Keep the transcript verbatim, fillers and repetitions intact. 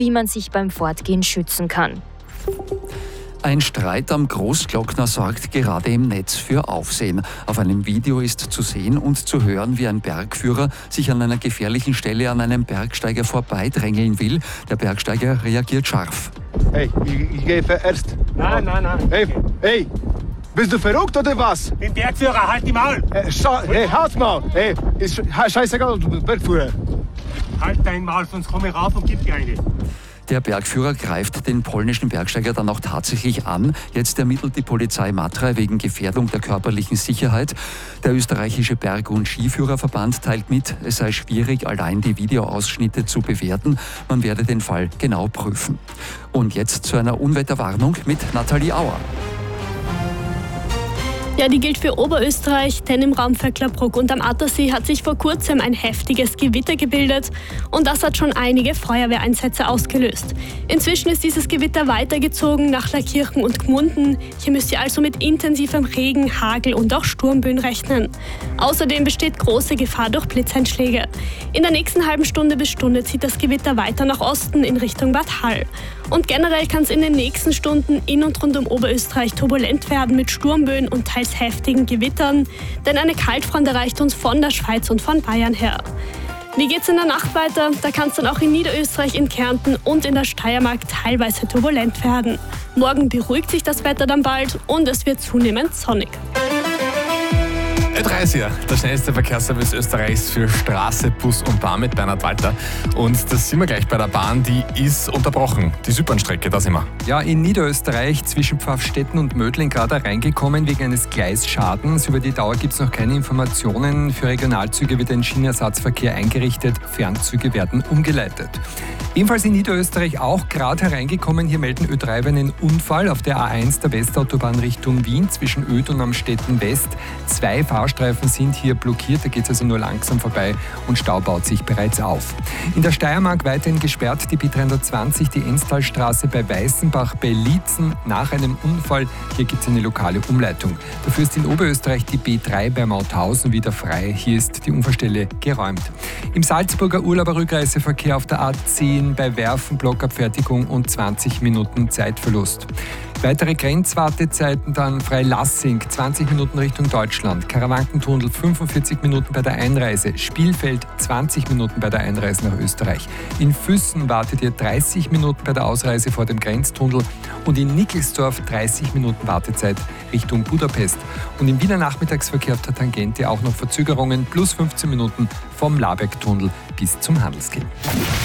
wie man sich beim Fortgehen schützen kann. Ein Streit am Großglockner sorgt gerade im Netz für Aufsehen. Auf einem Video ist zu sehen und zu hören, wie ein Bergführer sich an einer gefährlichen Stelle an einem Bergsteiger vorbeidrängeln will. Der Bergsteiger reagiert scharf. Hey, ich, ich gehe erst. Nein, nein, nein. Hey, hey, bist du verrückt oder was? Bin Bergführer, halt die Maul! Hey, scha- hey halt's Maul! Hey, ist sch- scheißegal, du bist Bergführer. Halt dein Maul, sonst komm ich rauf und gib dir eine. Der Bergführer greift den polnischen Bergsteiger dann auch tatsächlich an. Jetzt ermittelt die Polizei Matra wegen Gefährdung der körperlichen Sicherheit. Der österreichische Berg- und Skiführerverband teilt mit, es sei schwierig, allein die Videoausschnitte zu bewerten. Man werde den Fall genau prüfen. Und jetzt zu einer Unwetterwarnung mit Nathalie Auer. Ja, die gilt für Oberösterreich, denn im Raum Vöcklerbruck und am Attersee hat sich vor kurzem ein heftiges Gewitter gebildet und das hat schon einige Feuerwehreinsätze ausgelöst. Inzwischen ist dieses Gewitter weitergezogen nach Lackirchen und Gmunden. Hier müsst ihr also mit intensivem Regen, Hagel und auch Sturmböen rechnen. Außerdem besteht große Gefahr durch Blitzeinschläge. In der nächsten halben Stunde bis Stunde zieht das Gewitter weiter nach Osten in Richtung Bad Hall. Und generell kann es in den nächsten Stunden in und rund um Oberösterreich turbulent werden mit Sturmböen und teils heftigen Gewittern, denn eine Kaltfront erreicht uns von der Schweiz und von Bayern her. Wie geht's in der Nacht weiter? Da kann es dann auch in Niederösterreich, in Kärnten und in der Steiermark teilweise turbulent werden. Morgen beruhigt sich das Wetter dann bald und es wird zunehmend sonnig. Ö dreißig, der schnellste Verkehrsservice Österreichs für Straße, Bus und Bahn mit Bernhard Walter. Und das sind wir gleich bei der Bahn, die ist unterbrochen. Die Südbahnstrecke, da sind wir. Ja, in Niederösterreich zwischen Pfaffstätten und Mödling gerade reingekommen wegen eines Gleisschadens. Über die Dauer gibt es noch keine Informationen. Für Regionalzüge wird ein Schienenersatzverkehr eingerichtet. Fernzüge werden umgeleitet. Ebenfalls in Niederösterreich auch gerade hereingekommen. Hier melden Ö drei einen Unfall auf der A eins der Westautobahn Richtung Wien zwischen Öd und Amstetten West. Zwei Fahrstreifen sind hier blockiert, da geht es also nur langsam vorbei und Stau baut sich bereits auf. In der Steiermark weiterhin gesperrt die B dreihundertzwanzig, die Enstalstraße bei Weißenbach bei Liezen nach einem Unfall. Hier gibt es eine lokale Umleitung. Dafür ist in Oberösterreich die B drei bei Mauthausen wieder frei. Hier ist die Unfallstelle geräumt. Im Salzburger Urlauberrückreiseverkehr auf der A zehn bei Werfen, Blockabfertigung und zwanzig Minuten Zeitverlust. Weitere Grenzwartezeiten dann Freilassing, zwanzig Minuten Richtung Deutschland, Karawankentunnel fünfundvierzig Minuten bei der Einreise, Spielfeld zwanzig Minuten bei der Einreise nach Österreich. In Füssen wartet ihr dreißig Minuten bei der Ausreise vor dem Grenztunnel und in Nickelsdorf dreißig Minuten Wartezeit Richtung Budapest. Und im Wiener Nachmittagsverkehr auf der Tangente auch noch Verzögerungen plus fünfzehn Minuten vom Labergtunnel bis zum Handelsgate.